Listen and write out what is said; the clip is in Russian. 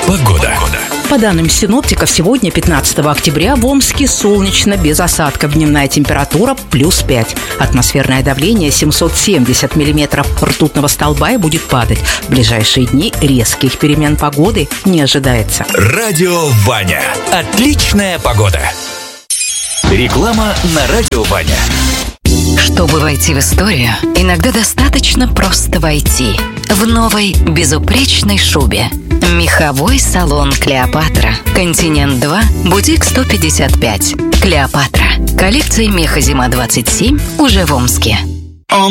Погода. По данным синоптиков, сегодня, 15 октября, в Омске солнечно, без осадков. Дневная температура плюс 5. Атмосферное давление 770 миллиметров ртутного столба и будет падать. В ближайшие дни резких перемен погоды не ожидается. Радио Ваня. Отличная погода. Реклама на Радио Ваня. Чтобы войти в историю, иногда достаточно просто войти. В новой безупречной шубе. Меховой салон «Клеопатра». Континент 2, бутик 155. «Клеопатра». Коллекция меха «Зима-27» уже в Омске.